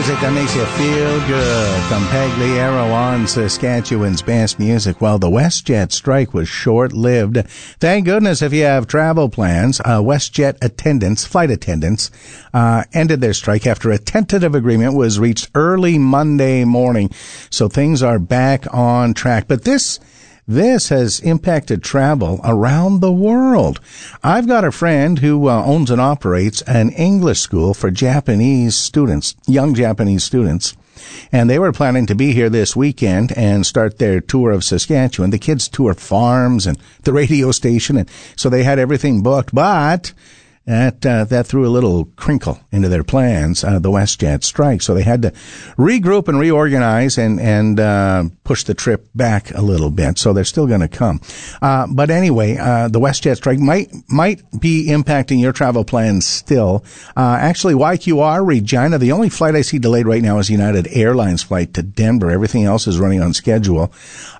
music that makes you feel good from Pagliaro on Saskatchewan's best music. Well, the WestJet strike was short-lived. Thank goodness if you have travel plans. WestJet flight attendants, ended their strike after a tentative agreement was reached early Monday morning. So things are back on track. But this has impacted travel around the world. I've got a friend who owns and operates an English school for Japanese students, young Japanese students. And they were planning to be here this weekend and start their tour of Saskatchewan. The kids tour farms and the radio station, and so they had everything booked. But that threw a little crinkle into their plans, the WestJet strike. So they had to regroup and reorganize and push the trip back a little bit. So they're still going to come. But anyway, the WestJet strike might be impacting your travel plans still. Actually, YQR Regina, the only flight I see delayed right now is United Airlines flight to Denver. Everything else is running on schedule.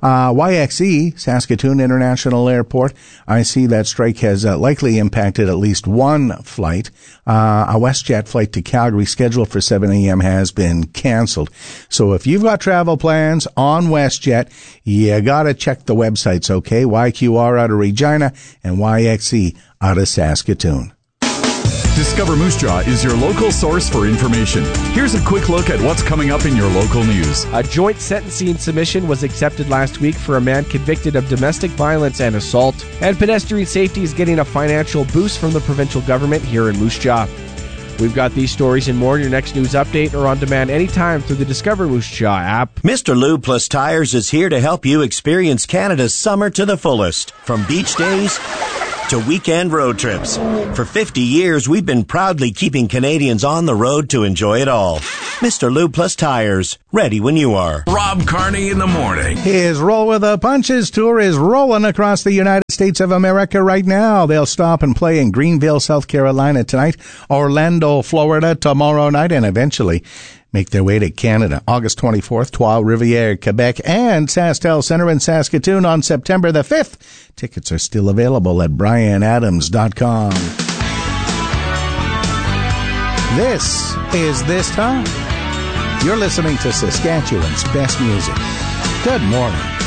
YXE, Saskatoon International Airport, I see that strike has likely impacted at least one flight. A WestJet flight to Calgary scheduled for 7 a.m. has been canceled. So if you've got travel plans on WestJet, you gotta check the websites, okay? YQR out of Regina and YXE out of Saskatoon. Discover Moose Jaw is your local source for information. Here's a quick look at what's coming up in your local news. A joint sentencing submission was accepted last week for a man convicted of domestic violence and assault. And pedestrian safety is getting a financial boost from the provincial government here in Moose Jaw. We've got these stories and more in your next news update or on demand anytime through the Discover Moose Jaw app. Mr. Lube Plus Tires is here to help you experience Canada's summer to the fullest. From beach days to weekend road trips. For 50 years, we've been proudly keeping Canadians on the road to enjoy it all. Mr. Lube Plus Tires, ready when you are. Rob Carney in the morning. His Roll with the Punches tour is rolling across the United States of America right now. They'll stop and play in Greenville, South Carolina tonight, Orlando, Florida tomorrow night, and eventually make their way to Canada. August 24th, Trois-Rivières, Quebec, and SaskTel Center in Saskatoon on September the 5th. Tickets are still available at brianadams.com. This is This Time. You're listening to Saskatchewan's best music. Good morning.